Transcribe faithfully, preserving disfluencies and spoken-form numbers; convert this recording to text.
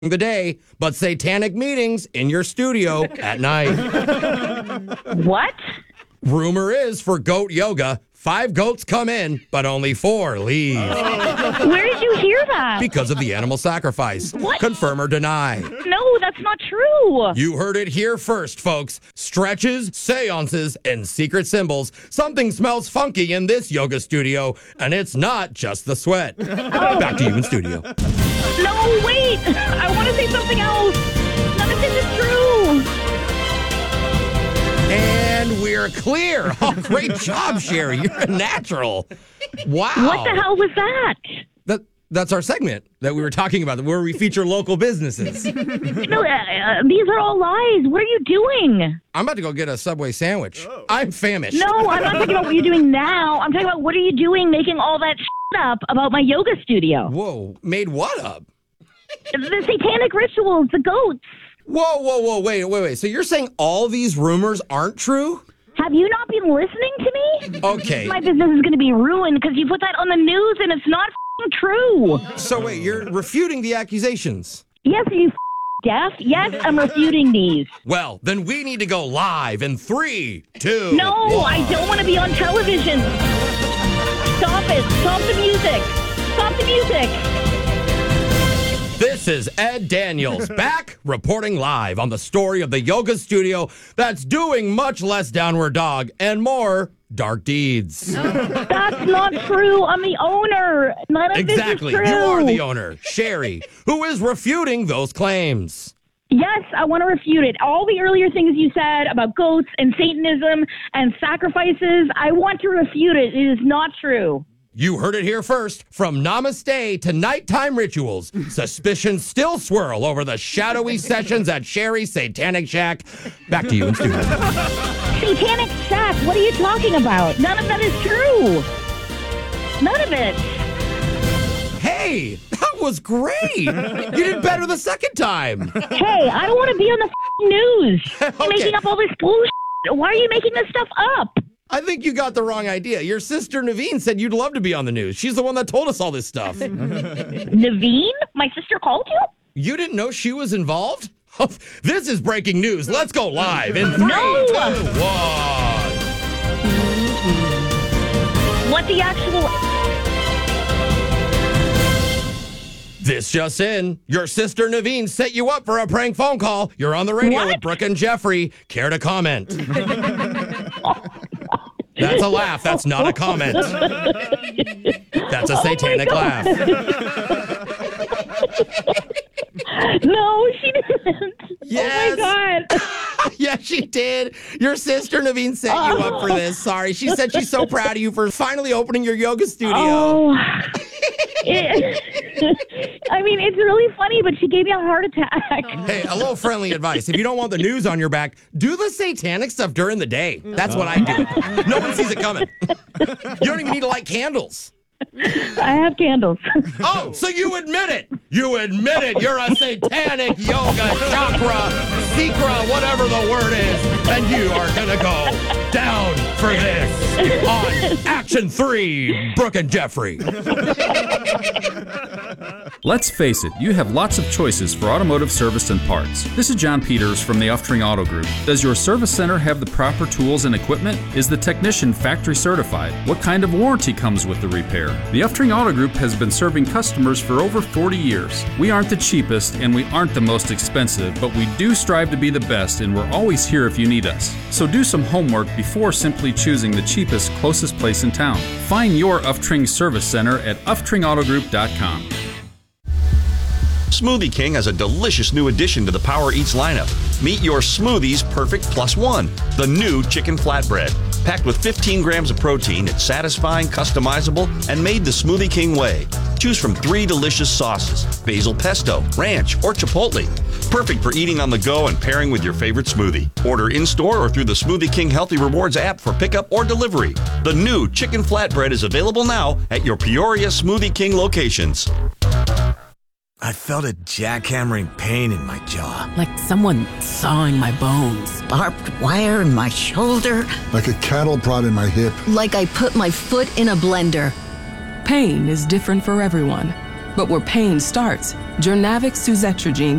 the day, but satanic meetings in your studio at night. What? Rumor is for goat yoga, five goats come in, but only four leave. Where did you hear that? Because of the animal sacrifice. What? Confirm or deny. No, that's not true. You heard it here first, folks. Stretches, seances, and secret symbols. Something smells funky in this yoga studio, and it's not just the sweat. Oh. Back to you in studio. No, wait. I want to say something else. None of this is true. And we're clear. Oh, great job, Sherry. You're a natural. Wow. What the hell was that? That That's our segment that we were talking about, where we feature local businesses. No, uh, uh, these are all lies. What are you doing? I'm about to go get a Subway sandwich. Oh. I'm famished. No, I'm not talking about what you're doing now. I'm talking about what are you doing making all that shit up about my yoga studio. Whoa, made what up? The satanic rituals, the goats. Whoa, whoa, whoa, wait, wait, wait. So you're saying all these rumors aren't true? Have you not been listening to me? Okay. My business is going to be ruined because you put that on the news and it's not f***ing true. So wait, you're refuting the accusations? Yes, are you f- deaf? Yes, I'm refuting these. Well, then we need to go live in three, two, No, one. I don't want to be on television. Stop it. Stop the music. Stop the music. This is Ed Daniels, back reporting live on the story of the yoga studio that's doing much less downward dog and more dark deeds. That's not true. I'm the owner. None of Exactly. this is true. You are the owner, Sherry, who is refuting those claims. Yes, I want to refute it. All the earlier things you said about goats and Satanism and sacrifices, I want to refute it. It is not true. You heard it here first. From namaste to nighttime rituals, suspicions still swirl over the shadowy sessions at Sherry's Satanic Shack. Back to you in studio. Satanic Shack? What are you talking about? None of that is true. None of it. Hey, that was great. You did better the second time. Hey, I don't want to be on the f***ing news. You're Okay. making up all this bullshit. Why are you making this stuff up? I think you got the wrong idea. Your sister Naveen said you'd love to be on the news. She's the one that told us all this stuff. Naveen? My sister called you? You didn't know she was involved? This is breaking news. Let's go live in three, No. two, one. What the actual... This just in. Your sister Naveen set you up for a prank phone call. You're on the radio What? with Brooke and Jeffrey. Care to comment? That's a laugh. That's not a comment. That's a satanic Oh laugh. No, she didn't. Yes. Oh, my God. Yeah, she did. Your sister Naveen set you up for this. Sorry. She said she's so proud of you for finally opening your yoga studio. Oh. It, I mean, it's really funny, but she gave me a heart attack. Hey, a little friendly advice. If you don't want the news on your back, do the satanic stuff during the day. That's what I do. No one sees it coming. You don't even need to light candles. I have candles. Oh, so you admit it. You admit it. You're a satanic yoga chakra, secra, whatever the word is. And you are going to go down for this on Action three, Brooke and Jeffrey. Let's face it, you have lots of choices for automotive service and parts. This is John Peters from the Uftring Auto Group. Does your service center have the proper tools and equipment? Is the technician factory certified? What kind of warranty comes with the repair? The Uftring Auto Group has been serving customers for over forty years. We aren't the cheapest and we aren't the most expensive, but we do strive to be the best, and we're always here if you need us. So do some homework before simply choosing the cheapest, closest place in town. Find your Uftring service center at uftring auto group dot com. Smoothie King has a delicious new addition to the Power Eats lineup. Meet your Smoothies Perfect Plus One, the new chicken flatbread. Packed with fifteen grams of protein, it's satisfying, customizable, and made the Smoothie King way. Choose from three delicious sauces, basil pesto, ranch, or chipotle. Perfect for eating on the go and pairing with your favorite smoothie. Order in-store or through the Smoothie King Healthy Rewards app for pickup or delivery. The new chicken flatbread is available now at your Peoria Smoothie King locations. I felt a jackhammering pain in my jaw. Like someone sawing my bones. Barbed wire in my shoulder. Like a cattle prod in my hip. Like I put my foot in a blender. Pain is different for everyone. But where pain starts, Jurnavic suzetrigine